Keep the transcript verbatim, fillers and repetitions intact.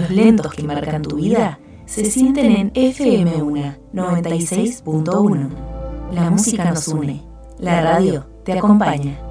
Los lentos que marcan tu vida se sienten en F M uno, noventa y seis punto uno. La música nos une. La radio te acompaña.